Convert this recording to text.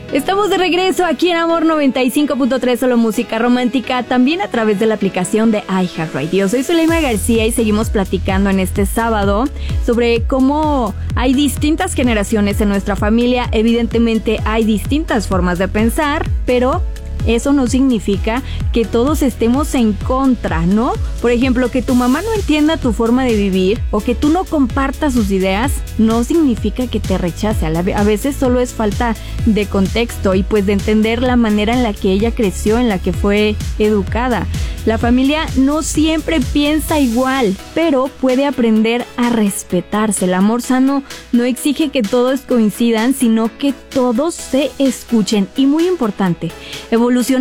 Estamos de regreso aquí en Amor 95.3, solo música romántica, también a través de la aplicación de iHeartRadio. Soy Zuleima García y seguimos platicando en este sábado sobre cómo hay distintas generaciones en nuestra familia. Evidentemente hay distintas formas de pensar, pero eso no significa que todos estemos en contra, ¿no? Por ejemplo, que tu mamá no entienda tu forma de vivir o que tú no compartas sus ideas no significa que te rechace. A veces solo es falta de contexto y pues de entender la manera en la que ella creció, en la que fue educada. La familia no siempre piensa igual, pero puede aprender a respetarse. El amor sano no exige que todos coincidan, sino que todos se escuchen. Y muy importante, evolucionar